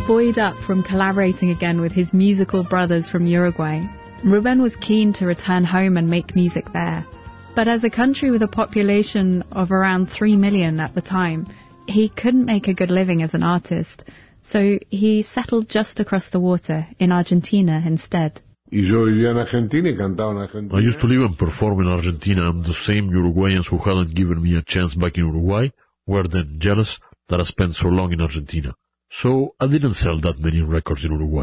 buoyed up from collaborating again with his musical brothers from Uruguay, Rubén was keen to return home and make music there. But as a country with a population of around 3 million at the time, he couldn't make a good living as an artist, so he settled just across the water in Argentina instead. I used to live and perform in Argentina, and the same Uruguayans who hadn't given me a chance back in Uruguay were then jealous that I spent so long in Argentina. So I didn't sell that many records in Uruguay.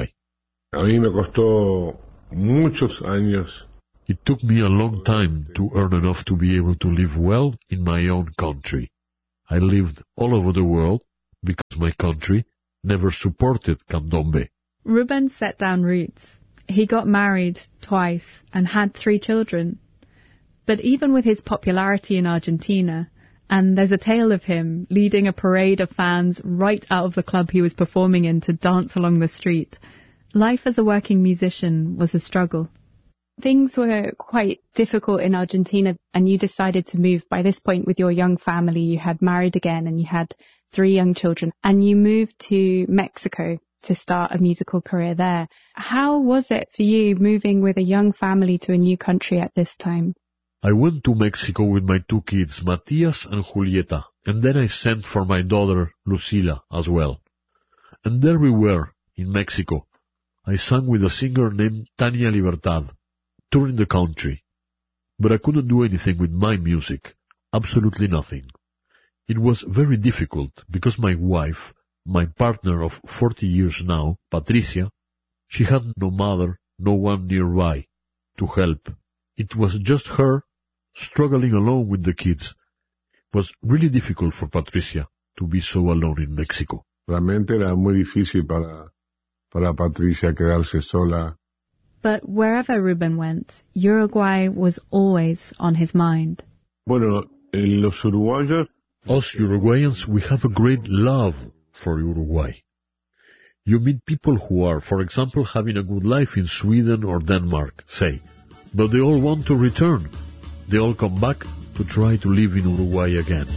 It took me a long time to earn enough to be able to live well in my own country. I lived all over the world because my country never supported candombe. Rubén set down roots. He got married twice and had 3 children. But even with his popularity in Argentina, and there's a tale of him leading a parade of fans right out of the club he was performing in to dance along the street, life as a working musician was a struggle. Things were quite difficult in Argentina, and you decided to move. By this point, with your young family, you had married again and you had 3 young children, and you moved to Mexico to start a musical career there. How was it for you moving with a young family to a new country at this time? I went to Mexico with my 2 kids, Matias and Julieta, and then I sent for my daughter, Lucila, as well. And there we were, in Mexico. I sang with a singer named Tania Libertad, touring the country. But I couldn't do anything with my music, absolutely nothing. It was very difficult because my wife, my partner of 40 years now, Patricia, she had no mother, no one nearby to help. It was just her struggling alone with the kids. It was really difficult for Patricia to be so alone in Mexico. Realmente era muy difícil para Patricia quedarse sola. But wherever Rubén went, Uruguay was always on his mind. Bueno, los uruguayos... Us Uruguayans, we have a great love for Uruguay. You meet people who are, for example, having a good life in Sweden or Denmark, say, but they all want to return. They all come back to try to live in Uruguay again.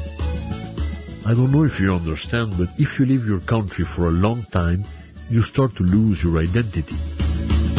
I don't know if you understand, but if you leave your country for a long time, you start to lose your identity.